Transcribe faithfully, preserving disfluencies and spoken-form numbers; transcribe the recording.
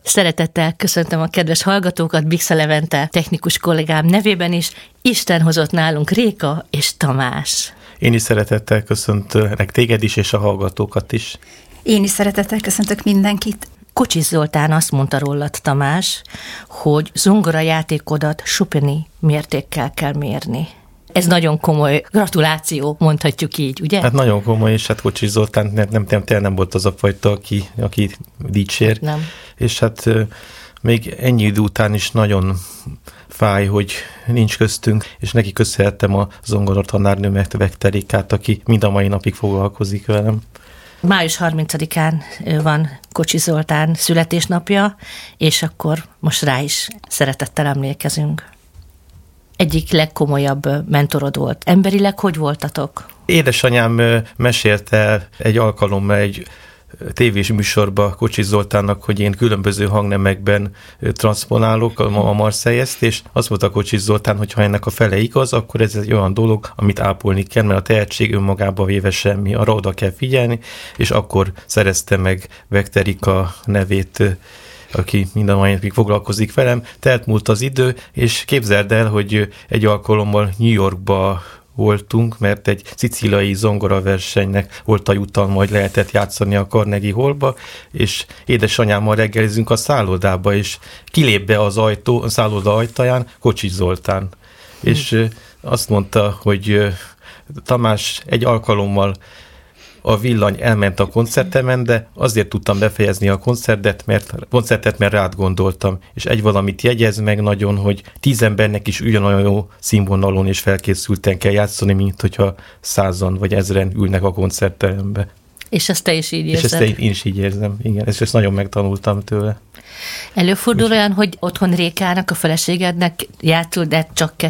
Szeretettel köszöntöm a kedves hallgatókat, Bixa Levente technikus kollégám nevében is. Isten hozott nálunk Réka és Tamás. Én is szeretettel köszöntelek téged is, és a hallgatókat is. Én is szeretettel köszöntök mindenkit. Kocsis Zoltán azt mondta rólad, Tamás, hogy zongorajátékodat Chopini mértékkel kell mérni. Ez nagyon komoly gratuláció, mondhatjuk így, ugye? Hát nagyon komoly, és hát Kocsis Zoltán nem, nem, nem, nem volt az a fajta, aki, aki dicsér. Nem. És hát még ennyi idő után is nagyon fáj, hogy nincs köztünk, és neki köszönhettem a zongoratanárnőmet, Vekterikát, aki mind a mai napig foglalkozik velem. május harmincadikán van Kocsis Zoltán születésnapja, és akkor most rá is szeretettel emlékezünk. Egyik legkomolyabb mentorod volt. Emberileg hogy voltatok? Édesanyám mesélte egy alkalommal egy tévés műsorba Kocsis Zoltánnak, hogy én különböző hangnemekben transponálok a Marseillaist, és azt mondta Kocsis Zoltán, hogy ha ennek a fele igaz, akkor ez egy olyan dolog, amit ápolni kell, mert a tehetség önmagába véve semmi, arra oda kell figyelni, és akkor szerezte meg Vekterika nevét, aki minden mai napig foglalkozik velem. Telt múlt az idő, és képzeld el, hogy egy alkalommal New Yorkba voltunk, mert egy szicíliai zongoraversenynek volt a jutalma, hogy lehetett játszani a Carnegie Hallba, és édesanyámmal reggelizünk a szállodába, és kilép be az ajtó, a szálloda ajtaján Kocsis Zoltán. Hmm. És azt mondta, hogy Tamás, egy alkalommal a villany elment a koncertemen, de azért tudtam befejezni a koncertet, mert, koncertet, mert rád gondoltam. És egy valamit jegyez meg nagyon, hogy tíz embernek is ugyanolyan jó színvonalon és felkészülten kell játszani, mint hogyha százan vagy ezren ülnek a koncertterembe. És ezt te is így érzed? És ezt én is így érzem, igen. Ezt, ezt nagyon megtanultam tőle. Előfordul olyan, hogy otthon Rékának, a feleségednek játszol, de csak